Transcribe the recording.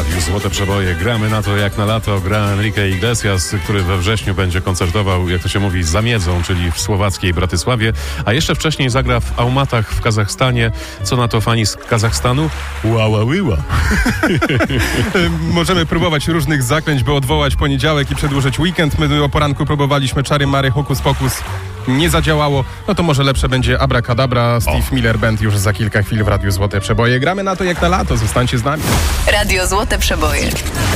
Radiu Złote Przeboje. Gramy na to jak na lato. Gra Enrique Iglesias, który we wrześniu będzie koncertował, jak to się mówi, za Miedzą, czyli w słowackiej Bratysławie, a jeszcze wcześniej zagra w Almatach w Kazachstanie. Co na to fani z Kazachstanu? Ła. Możemy próbować różnych zaklęć, by odwołać poniedziałek i przedłużyć weekend. My o poranku próbowaliśmy czary mary, hokus pokus. Nie zadziałało. No to może lepsze będzie Abracadabra. Steve Miller Band już za kilka chwil w Radiu Złote Przeboje. Gramy na to jak na lato. Zostańcie z nami. Radio Złote Przeboje.